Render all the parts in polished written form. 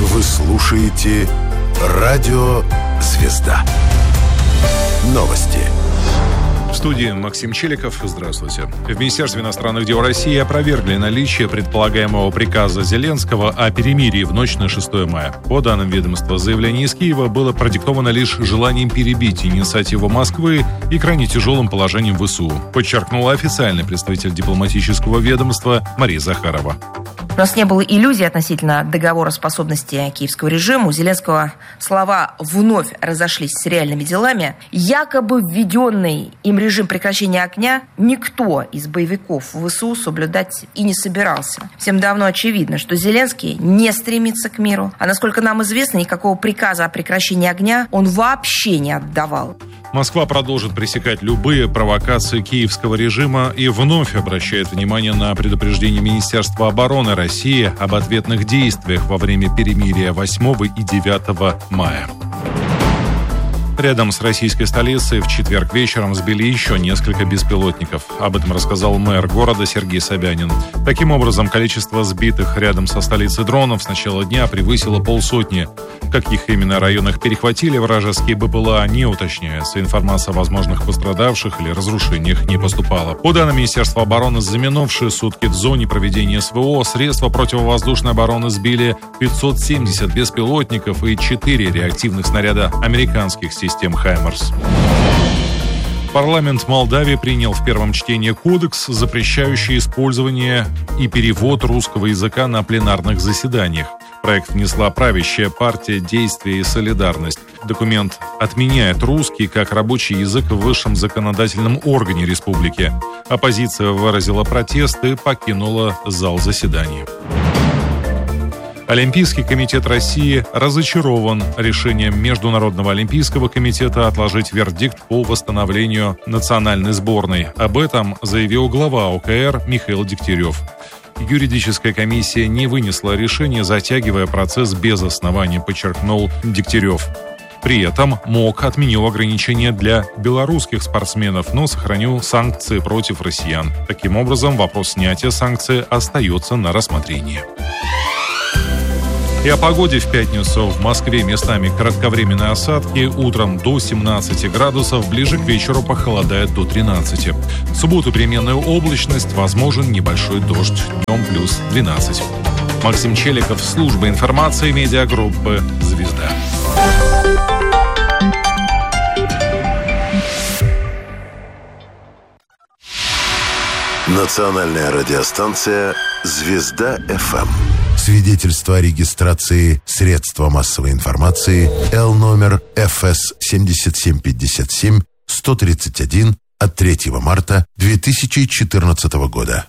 Вы слушаете «Радио Звезда». Новости. В студии Максим Челиков. Здравствуйте. В Министерстве иностранных дел России опровергли наличие предполагаемого приказа Зеленского о перемирии в ночь на 6 мая. По данным ведомства, заявление из Киева было продиктовано лишь желанием перебить инициативу Москвы и крайне тяжелым положением ВСУ, подчеркнула официальный представитель дипломатического ведомства Мария Захарова. У нас не было иллюзий относительно договороспособности киевского режима. У Зеленского слова вновь разошлись с реальными делами. Якобы введенный им режим прекращения огня никто из боевиков ВСУ соблюдать и не собирался. Всем давно очевидно, что Зеленский не стремится к миру. А насколько нам известно, никакого приказа о прекращении огня он вообще не отдавал. Москва продолжит пресекать любые провокации киевского режима и вновь обращает внимание на предупреждение Министерства обороны России об ответных действиях во время перемирия 8 и 9 мая. Рядом с российской столицей в четверг вечером сбили еще несколько беспилотников. Об этом рассказал мэр города Сергей Собянин. Таким образом, количество сбитых рядом со столицей дронов с начала дня превысило 150. В каких именно районах перехватили вражеские БПЛА, не уточняется. Информация о возможных пострадавших или разрушениях не поступала. По данным Министерства обороны, за минувшие сутки в зоне проведения СВО средства противовоздушной обороны сбили 570 беспилотников и 4 реактивных снаряда американских систем «Хаймерс». Парламент Молдавии принял в первом чтении кодекс, запрещающий использование и перевод русского языка на пленарных заседаниях. Проект внесла правящая партия «Действие и солидарность». Документ отменяет русский как рабочий язык в высшем законодательном органе республики. Оппозиция выразила протест и покинула зал заседаний. Олимпийский комитет России разочарован решением Международного олимпийского комитета отложить вердикт по восстановлению национальной сборной. Об этом заявил глава ОКР Михаил Дегтярев. Юридическая комиссия не вынесла решение, затягивая процесс без оснований, подчеркнул Дегтярев. При этом МОК отменил ограничения для белорусских спортсменов, но сохранил санкции против россиян. Таким образом, вопрос снятия санкций остается на рассмотрении. И о погоде в пятницу. В Москве местами кратковременные осадки. Утром до 17 градусов. Ближе к вечеру похолодает до 13. В субботу переменная облачность. Возможен небольшой дождь. Днем плюс 12. Максим Челиков, служба информации медиагруппы «Звезда». Национальная радиостанция «Звезда-ФМ». Свидетельство о регистрации средства массовой информации Л номер ФС 7757 131 от 3 марта 2014 года.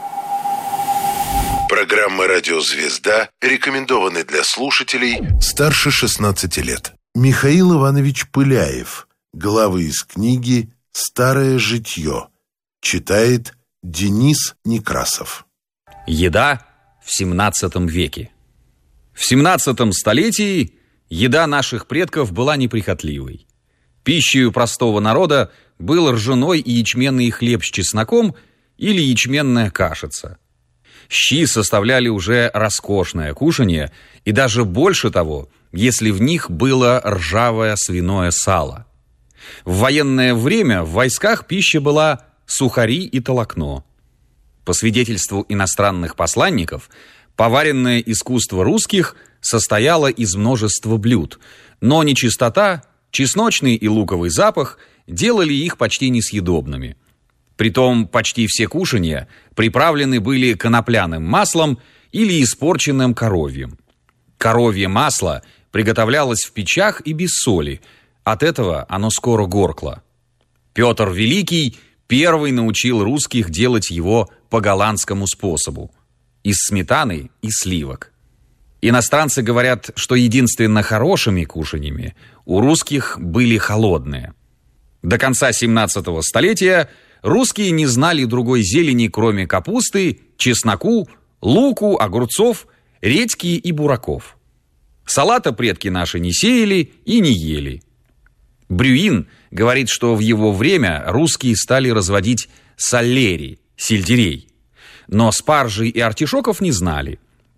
Программа «Радио Звезда» рекомендованы для слушателей старше 16 лет. Михаил Иванович Пыляев. Главы из книги «Старое житье». Читает Денис Некрасов. Еда в 17 веке. В 17 столетии еда наших предков была неприхотливой. Пищей простого народа был ржаной и ячменный хлеб с чесноком или ячменная кашица. Щи составляли уже роскошное кушанье, и даже больше того, если в них было ржавое свиное сало. В военное время в войсках пища была сухари и толокно. По свидетельству иностранных посланников, поваренное искусство русских состояло из множества блюд, но нечистота, чесночный и луковый запах делали их почти несъедобными. Притом почти все кушанья приправлены были конопляным маслом или испорченным коровьем. Коровье масло приготовлялось в печах и без соли, от этого оно скоро горкло. Петр Великий первый научил русских делать его по голландскому способу – из сметаны и сливок. Иностранцы говорят, что единственно хорошими кушаньями у русских были холодные. До конца 17 столетия русские не знали другой зелени, кроме капусты, чесноку, луку, огурцов, редьки и бураков. Салата предки наши не сеяли и не ели. Брюин говорит, что в его время русские стали разводить соллери, сельдерей. Но спаржей и артишоков не знали.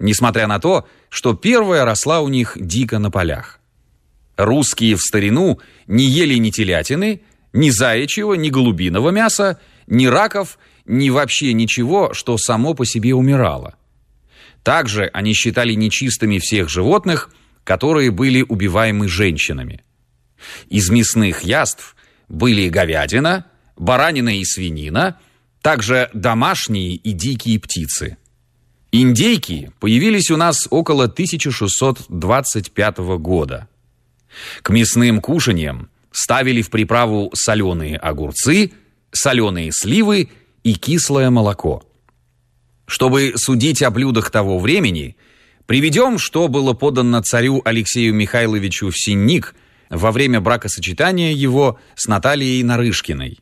несмотря на то, что первая росла у них дико на полях. Русские в старину не ели ни телятины, ни заячьего, ни голубиного мяса, ни раков, ни вообще ничего, что само по себе умирало. Также они считали нечистыми всех животных, которые были убиваемы женщинами. Из мясных яств были говядина, баранина и свинина, также домашние и дикие птицы. Индейки появились у нас около 1625 года. К мясным кушаньям ставили в приправу соленые огурцы, соленые сливы и кислое молоко. Чтобы судить о блюдах того времени, приведем, что было подано царю Алексею Михайловичу в Синник во время бракосочетания его с Натальей Нарышкиной.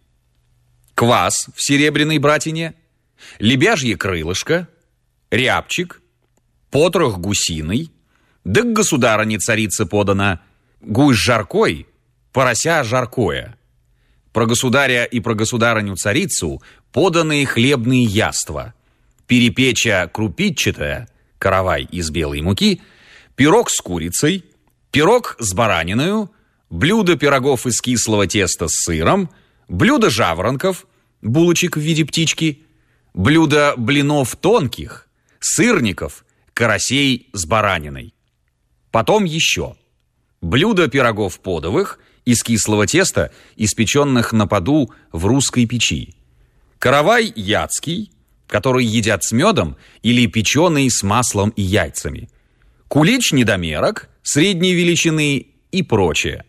Квас в серебряной братине, лебяжье крылышко, рябчик, потрох гусиный, да к государыне царице подано гусь жаркой, порося жаркое. Про государя и про государыню царицу поданы хлебные яства, перепеча крупитчатая, каравай из белой муки, пирог с курицей, пирог с бараниною, блюдо пирогов из кислого теста с сыром, блюдо жаворонков, булочек в виде птички, блюдо блинов тонких, сырников, карасей с бараниной. Потом еще блюдо пирогов подовых из кислого теста, испеченных на поду в русской печи, каравай яцкий, который едят с медом или печеный с маслом и яйцами, кулич недомерок средней величины и прочее.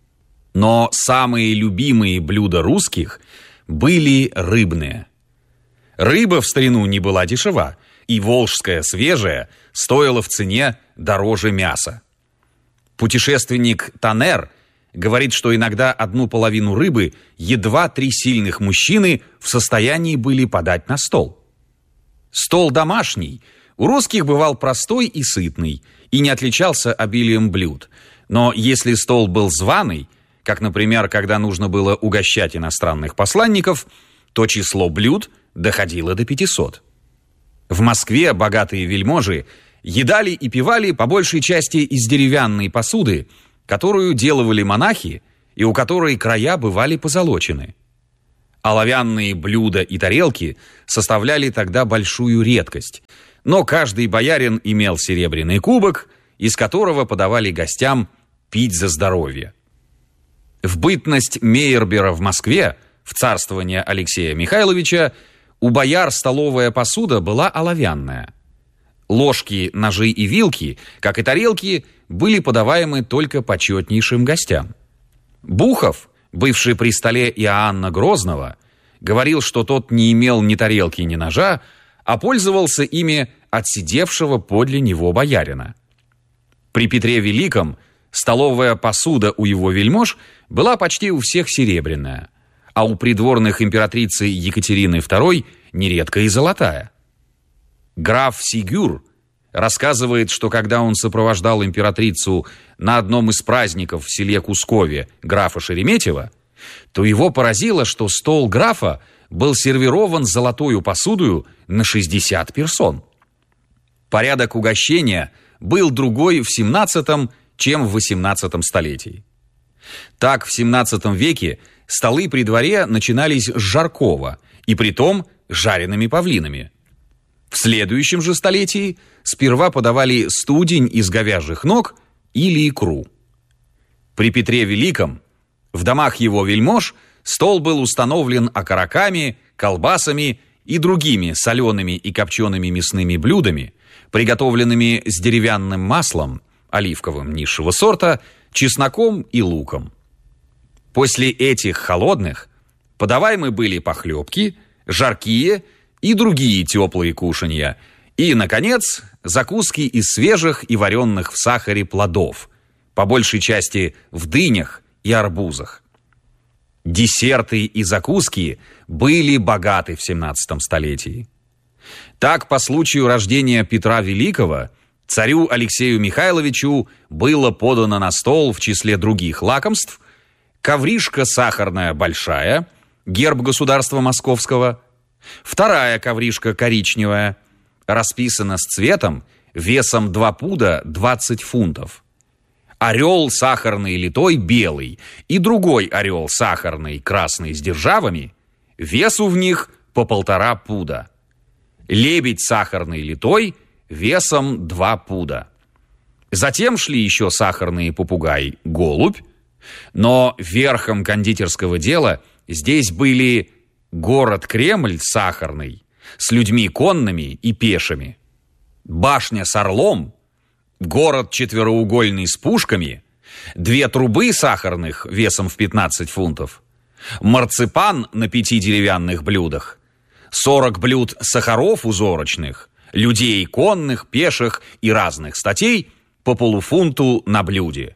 Но самые любимые блюда русских были рыбные. Рыба в старину не была дешева, и волжская свежая стоила в цене дороже мяса. Путешественник Танер говорит, что иногда одну половину рыбы едва 3 сильных мужчины в состоянии были подать на стол. Стол домашний у русских бывал простой и сытный, и не отличался обилием блюд. Но если стол был званый, как, например, когда нужно было угощать иностранных посланников, то число блюд доходило до 500. В Москве богатые вельможи едали и пивали по большей части из деревянной посуды, которую делали монахи и у которой края бывали позолочены. Оловянные блюда и тарелки составляли тогда большую редкость, но каждый боярин имел серебряный кубок, из которого подавали гостям пить за здоровье. В бытность Мейербера в Москве, в царствование Алексея Михайловича, у бояр столовая посуда была оловянная. Ложки, ножи и вилки, как и тарелки, были подаваемы только почетнейшим гостям. Бухов, бывший при столе Иоанна Грозного, говорил, что тот не имел ни тарелки, ни ножа, а пользовался ими от сидевшего подле него боярина. При Петре Великом столовая посуда у его вельмож была почти у всех серебряная, а у придворных императрицы Екатерины II нередко и золотая. Граф Сигюр рассказывает, что когда он сопровождал императрицу на одном из праздников в селе Кускове графа Шереметьева, то его поразило, что стол графа был сервирован золотою посудою на 60 персон. Порядок угощения был другой в 17 чем в 18 столетии. Так, в 17 веке столы при дворе начинались с жаркого, и притом жареными павлинами. В следующем же столетии сперва подавали студень из говяжьих ног или икру. При Петре Великом в домах его вельмож стол был установлен окороками, колбасами и другими солеными и копчеными мясными блюдами, приготовленными с деревянным маслом, оливковым низшего сорта, чесноком и луком. После этих холодных подаваемы были похлебки, жаркие и другие теплые кушанья, и, наконец, закуски из свежих и вареных в сахаре плодов, по большей части в дынях и арбузах. Десерты и закуски были богаты в 17 столетии. Так, по случаю рождения Петра Великого, царю Алексею Михайловичу было подано на стол в числе других лакомств ковришка сахарная большая, герб государства Московского, вторая ковришка коричневая, расписана с цветом, весом 2 пуда 20 фунтов. Орел сахарный литой белый и другой орел сахарный красный с державами, весу в них по 1,5 пуда. Лебедь сахарный литой весом 2 пуда. Затем шли еще сахарный попугай голубь, но верхом кондитерского дела здесь были город Кремль сахарный с людьми конными и пешими, башня с орлом, город четвероугольный с пушками, 2 трубы сахарных весом в 15 фунтов, марципан на 5 деревянных блюдах, 40 блюд сахаров узорочных, людей конных, пеших и разных статей по полуфунту на блюде.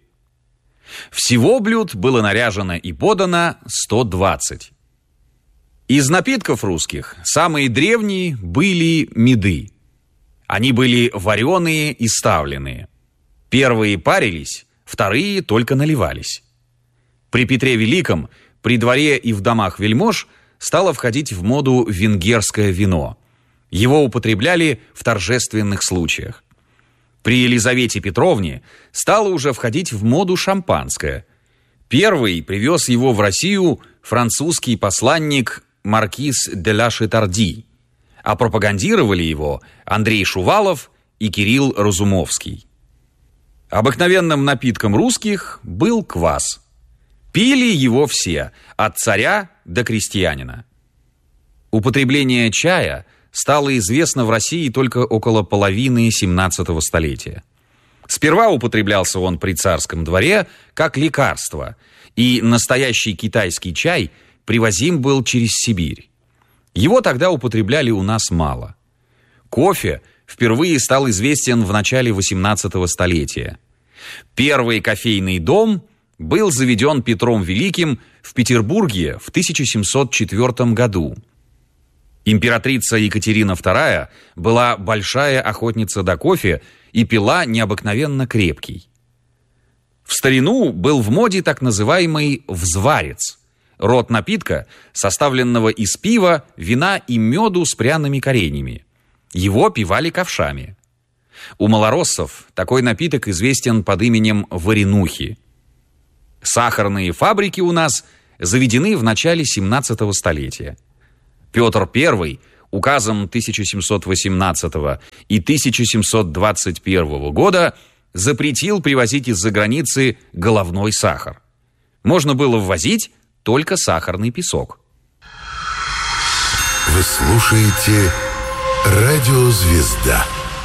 Всего блюд было наряжено и подано 120. Из напитков русских самые древние были меды. Они были вареные и ставленные. Первые парились, вторые только наливались. При Петре Великом, при дворе и в домах вельмож стало входить в моду венгерское вино. Его употребляли в торжественных случаях. При Елизавете Петровне стало уже входить в моду шампанское. Первый привез его в Россию французский посланник маркиз де ла Шетарди, а пропагандировали его Андрей Шувалов и Кирилл Разумовский. Обыкновенным напитком русских был квас. Пили его все, от царя до крестьянина. Употребление чая стало известно в России только около половины 17 столетия. Сперва употреблялся он при царском дворе как лекарство, и настоящий китайский чай привозим был через Сибирь. Его тогда употребляли у нас мало. Кофе впервые стал известен в начале 18 столетия. Первый кофейный дом был заведен Петром Великим в Петербурге в 1704 году. Императрица Екатерина II была большая охотница до кофе и пила необыкновенно крепкий. В старину был в моде так называемый взварец, род напитка, составленного из пива, вина и меду с пряными кореньями. Его пивали ковшами. У малороссов такой напиток известен под именем варенухи. Сахарные фабрики у нас заведены в начале 17 столетия. Петр I указом 1718 и 1721 года запретил привозить из-за границы головной сахар. Можно было ввозить только сахарный песок. Вы слушаете «Радио Звезда».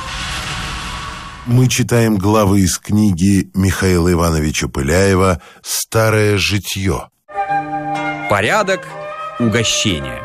Мы читаем главы из книги Михаила Ивановича Пыляева «Старое житье». Порядок угощения.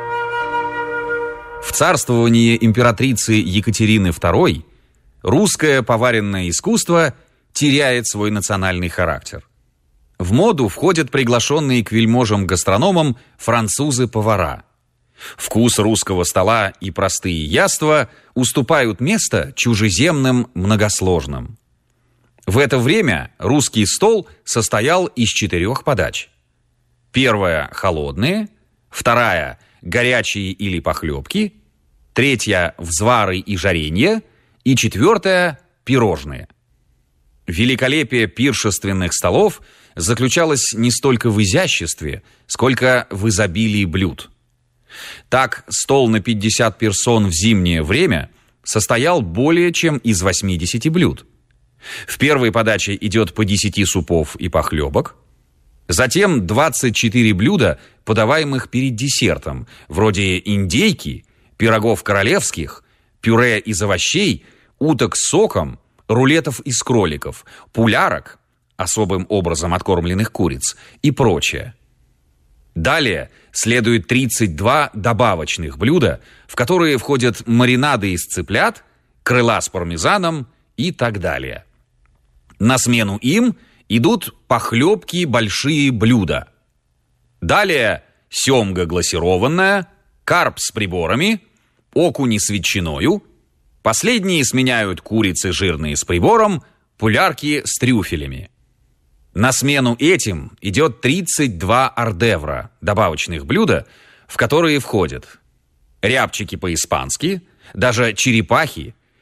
В царствовании императрицы Екатерины II русское поваренное искусство теряет свой национальный характер. В моду входят приглашенные к вельможам-гастрономам французы-повара. Вкус русского стола и простые яства уступают место чужеземным многосложным. В это время русский стол состоял из 4 подач. Первая – холодные, вторая – горячие или похлебки, третья – взвары и жаренье, и 4 – пирожные. Великолепие пиршественных столов заключалось не столько в изяществе, сколько в изобилии блюд. Так, стол на 50 персон в зимнее время состоял более чем из 80 блюд. В первой подаче идет по 10 супов и похлебок, затем 24 блюда, подаваемых перед десертом, вроде индейки, пирогов королевских, пюре из овощей, уток с соком, рулетов из кроликов, пулярок, особым образом откормленных куриц, и прочее. Далее следует 32 добавочных блюда, в которые входят маринады из цыплят, крыла с пармезаном и так далее. На смену им идут похлебки большие блюда. Далее семга глассированная, карп с приборами, окуни с ветчиною. Последние сменяют курицы жирные с прибором, пулярки с трюфелями. На смену этим идет 32 ордевра, добавочных блюда, в которые входят рябчики по-испански, даже черепахи,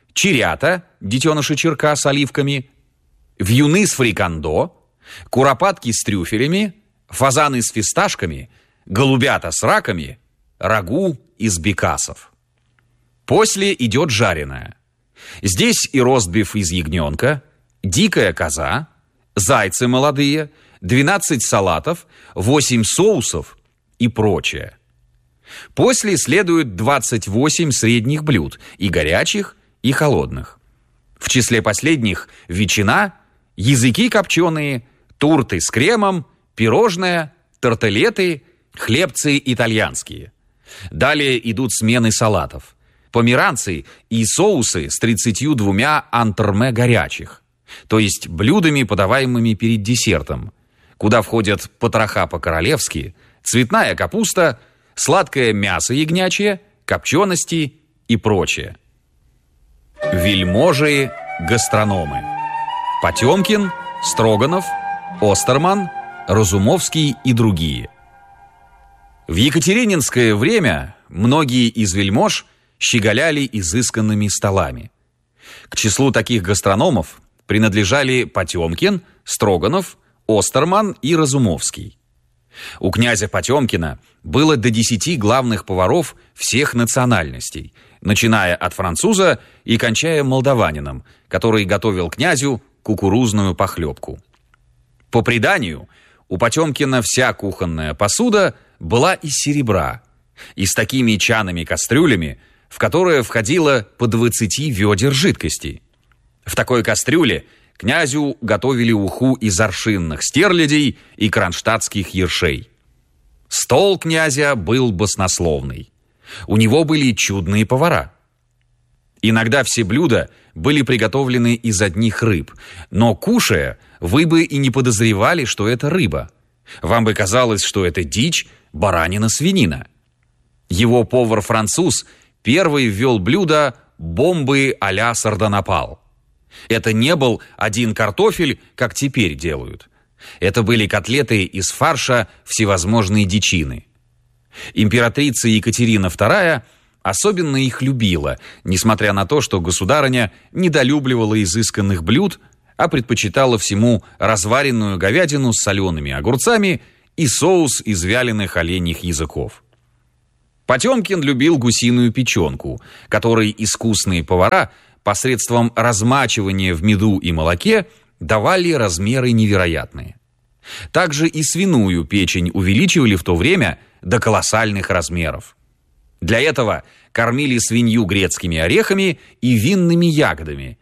черята, детеныши черка с оливками, вьюны с фрикандо, куропатки с трюфелями, фазаны с фисташками, голубята с раками, рагу из бекасов. После идет жареное. Здесь и ростбиф из ягненка, дикая коза, зайцы молодые, 12 салатов, 8 соусов и прочее. После следует 28 средних блюд, и горячих, и холодных. В числе последних ветчина, языки копченые, турты с кремом, пирожное, тарталеты, хлебцы итальянские. Далее идут смены салатов, померанцы и соусы с 32 антрме горячих, то есть блюдами, подаваемыми перед десертом, куда входят потроха по-королевски, цветная капуста, сладкое мясо ягнячье, копчености и прочее. Вельможи-гастрономы: Потемкин, Строганов, Остерман, Разумовский и другие. В екатерининское время многие из вельмож щеголяли изысканными столами. К числу таких гастрономов принадлежали Потемкин, Строганов, Остерман и Разумовский. У князя Потемкина было до 10 главных поваров всех национальностей, начиная от француза и кончая молдаванином, который готовил князю кукурузную похлебку. По преданию, у Потемкина вся кухонная посуда была из серебра и с такими чанами-кастрюлями, в которые входило по 20 ведер жидкости. В такой кастрюле князю готовили уху из аршинных стерлядей и кронштадтских ершей. Стол князя был баснословный. У него были чудные повара. Иногда все блюда были приготовлены из одних рыб, но, кушая, вы бы и не подозревали, что это рыба. Вам бы казалось, что это дичь, баранина, свинина. Его повар-француз первый ввел блюдо бомбы а-ля сардонапал. Это не был один картофель, как теперь делают. Это были котлеты из фарша всевозможной дичины. Императрица Екатерина II особенно их любила, несмотря на то, что государыня недолюбливала изысканных блюд, а предпочитала всему разваренную говядину с солеными огурцами и соус из вяленых оленьих языков. Потемкин любил гусиную печенку, которой искусные повара посредством размачивания в меду и молоке давали размеры невероятные. Также и свиную печень увеличивали в то время до колоссальных размеров. Для этого кормили свинью грецкими орехами и винными ягодами